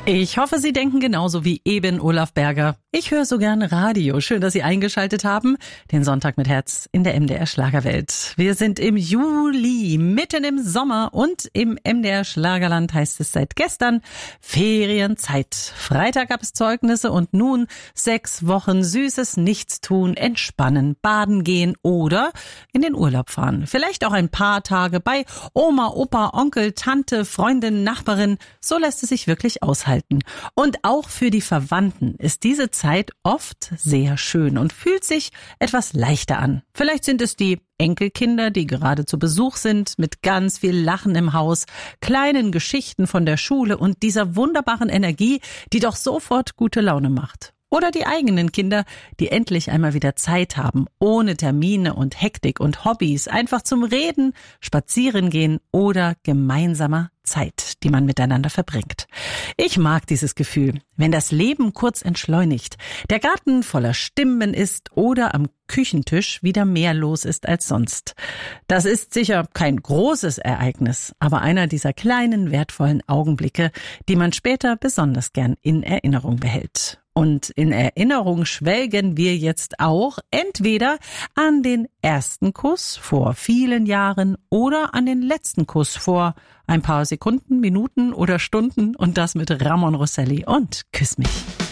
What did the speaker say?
Ich hoffe, Sie denken genauso wie eben Olaf Berger. Ich höre so gern Radio. Schön, dass Sie eingeschaltet haben. Den Sonntag mit Herz in der MDR Schlagerwelt. Wir sind im Juli, mitten im Sommer und im MDR Schlagerland heißt es seit gestern Ferienzeit. Freitag gab es Zeugnisse und nun 6 Wochen süßes Nichtstun, entspannen, baden gehen oder in den Urlaub fahren. Vielleicht auch ein paar Tage bei Oma, Opa, Onkel, Tante, Freundin, Nachbarin. So lässt es sich wirklich aushalten. Und auch für die Verwandten ist diese Zeit oft sehr schön und fühlt sich etwas leichter an. Vielleicht sind es die Enkelkinder, die gerade zu Besuch sind, mit ganz viel Lachen im Haus, kleinen Geschichten von der Schule und dieser wunderbaren Energie, die doch sofort gute Laune macht. Oder die eigenen Kinder, die endlich einmal wieder Zeit haben, ohne Termine und Hektik und Hobbys, einfach zum Reden, spazieren gehen oder gemeinsamer Zeit, die man miteinander verbringt. Ich mag dieses Gefühl, wenn das Leben kurz entschleunigt, der Garten voller Stimmen ist oder am Küchentisch wieder mehr los ist als sonst. Das ist sicher kein großes Ereignis, aber einer dieser kleinen, wertvollen Augenblicke, die man später besonders gern in Erinnerung behält. Und in Erinnerung schwelgen wir jetzt auch entweder an den ersten Kuss vor vielen Jahren oder an den letzten Kuss vor ein paar Sekunden, Minuten oder Stunden und das mit Ramon Rosselli und Küss mich.